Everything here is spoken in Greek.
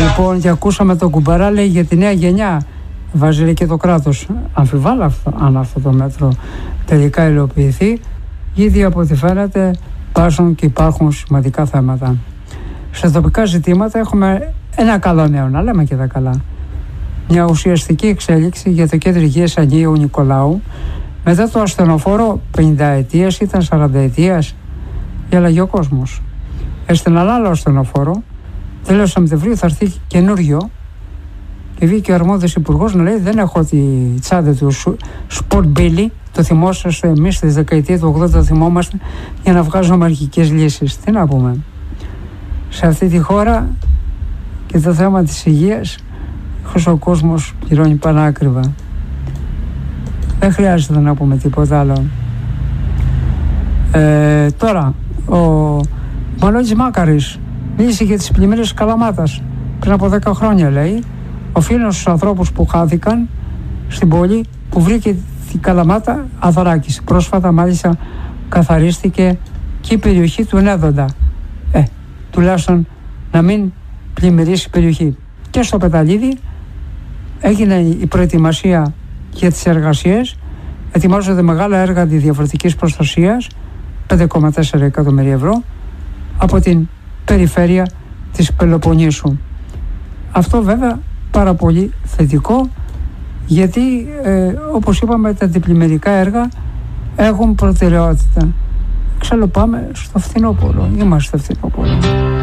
Λοιπόν, και ακούσαμε τον Κουμπαρά, λέει, για τη νέα γενιά. Βάζει, λέει, και το κράτος. Αμφιβάλλω αν αυτό το μέτρο τελικά υλοποιηθεί. Ήδη από ό,τι φαίνεται πάσουν και υπάρχουν σημαντικά θέματα. Σε τοπικά ζητήματα έχουμε ένα καλό νέο, να λέμε και τα καλά. Μια ουσιαστική εξέλιξη για το κέντρο υγείας Αγίου Νικολάου. Μετά το ασθενοφόρο 50 ετίας, ήταν 40 ετίας, γέλαγε ο κόσμος. Στην άλλο ασθενοφόρο, τέλος Σεπτεμβρίου θα έρθει καινούριο, και βγήκε ο αρμόδιος υπουργός να λέει: δεν έχω τη τσάντα του Sport Billy, το θυμόσαστε εμείς στη δεκαετία του 80, το θυμόμαστε, για να βγάζουμε αρχικές λύσεις. Τι να πούμε. Σε αυτή τη χώρα και το θέμα της υγείας, ο κόσμος πληρώνει πανάκριβα. Δεν χρειάζεται να πούμε τίποτα άλλο. Τώρα, ο Μανώλης Μάκαρης μίλησε για τις πλημμύρες Καλαμάτας πριν από 10 χρόνια, λέει. Οφείλουν στους ανθρώπους που χάθηκαν στην πόλη, που βρήκε την Καλαμάτα αδωράκης. Πρόσφατα μάλιστα καθαρίστηκε και η περιοχή του Νέδοντα. Τουλάχιστον να μην πλημμυρίσει η περιοχή. Και στο Πεταλίδι έγινε η προετοιμασία για τις εργασίες. Ετοιμάζονται μεγάλα έργα αντιδιαβρωτικής προστασίας, 5,4 εκατομμύρια ευρώ, από την περιφέρεια της Πελοποννήσου. Αυτό βέβαια πάρα πολύ θετικό, γιατί όπως είπαμε, τα αντιπλημμυρικά έργα έχουν προτεραιότητα. Εξάλλου πάμε στο φθινόπωρο. Είμαστε στο φθινόπωρο.